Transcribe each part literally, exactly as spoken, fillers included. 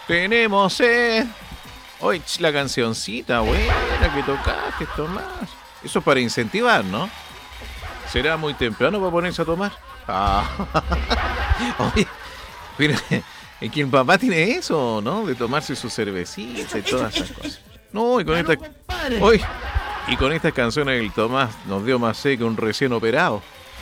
Tenemos sed. Oye, ch, la cancioncita buena que tocaste, Tomás. Eso es para incentivar, ¿no? ¿Será muy temprano para ponerse a tomar? Ah. Oye, pero es que el papá tiene eso, ¿no? De tomarse su cervecita y todas esas cosas. No, y con esta... Oye, y con estas canciones el Tomás nos dio más sed que un recién operado.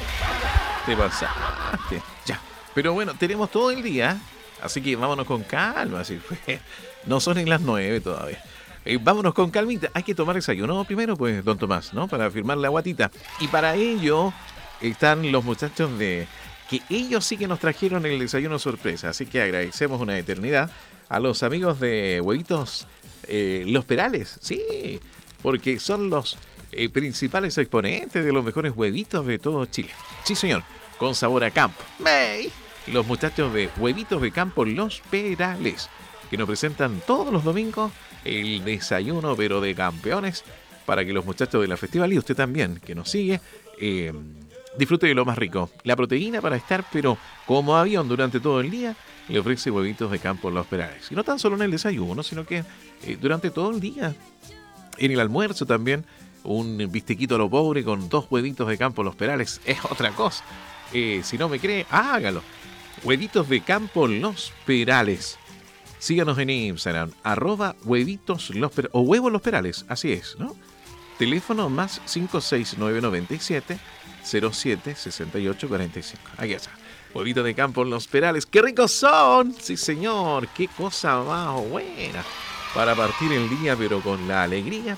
Te pasaste. Ya. Pero bueno, tenemos todo el día, así que vámonos con calma. Así fue. No son ni las nueve todavía. Eh, vámonos con calmita. Hay que tomar desayuno primero, pues, don Tomás, ¿no? Para firmar la guatita. Y para ello están los muchachos de... que ellos sí que nos trajeron el desayuno sorpresa. Así que agradecemos una eternidad a los amigos de Huevitos eh, Los Perales. Sí, porque son los eh, principales exponentes de los mejores huevitos de todo Chile. Sí, señor, con sabor a campo. ¡May! Los muchachos de Huevitos de Campo Los Perales, que nos presentan todos los domingos el desayuno, pero de campeones, para que los muchachos de la festival y usted también, que nos sigue, eh, disfrute de lo más rico. La proteína para estar, pero como avión durante todo el día, le ofrece Huevitos de Campo Los Perales. Y no tan solo en el desayuno, sino que eh, durante todo el día. En el almuerzo también, un bistequito a lo pobre con dos huevitos de Campo Los Perales es otra cosa. Eh, si no me cree, hágalo. Huevitos de Campo Los Perales. Síganos en Instagram, arroba huevitos los perales, o huevos los perales, así es, ¿no? Teléfono más cinco seis nueve nueve siete cero siete seis ocho cuatro cinco. Aquí está. Huevitos de Campo Los Perales. ¡Qué ricos son! Sí, señor. ¡Qué cosa más buena! Para partir el día, pero con la alegría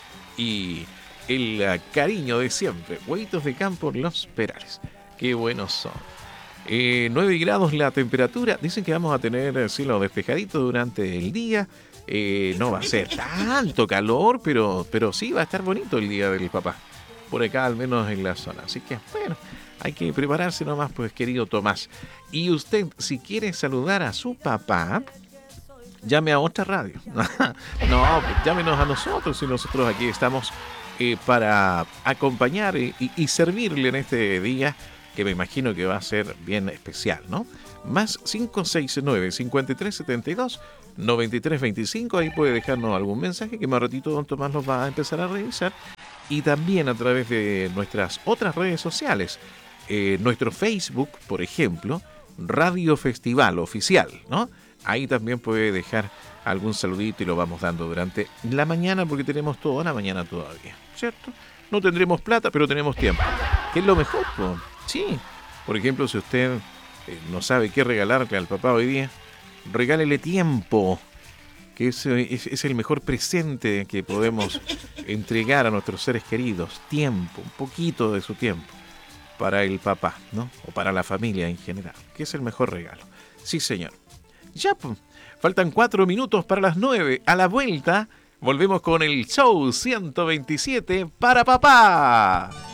y el cariño de siempre. Huevitos de Campo Los Perales. ¡Qué buenos son! Eh, nueve grados la temperatura. Dicen que vamos a tener cielo despejadito durante el día. Eh, no va a ser tanto calor, pero, pero sí va a estar bonito el día del papá. Por acá, al menos en la zona. Así que, bueno, hay que prepararse nomás, pues, querido Tomás. Y usted, si quiere saludar a su papá, llame a otra radio. No, llámenos a nosotros y nosotros aquí estamos eh, para acompañar y, y, y servirle en este día, que me imagino que va a ser bien especial, ¿no? Más cinco seis nueve, cinco tres siete dos, nueve tres dos cinco. Ahí puede dejarnos algún mensaje que más ratito don Tomás los va a empezar a revisar. Y también a través de nuestras otras redes sociales. Eh, nuestro Facebook, por ejemplo, Radio Festival Oficial, ¿no? Ahí también puede dejar algún saludito y lo vamos dando durante la mañana, porque tenemos toda la mañana todavía, ¿cierto? No tendremos plata, pero tenemos tiempo. ¿Qué es lo mejor, po? Sí. Por ejemplo, si usted eh, no sabe qué regalarle al papá hoy día, regálele tiempo, que es, es, es el mejor presente que podemos entregar a nuestros seres queridos. Tiempo, un poquito de su tiempo para el papá, ¿no? O para la familia en general, que es el mejor regalo. Sí, señor. Ya, pues, faltan cuatro minutos para las nueve. A la vuelta, volvemos con el show ciento veintisiete para papá.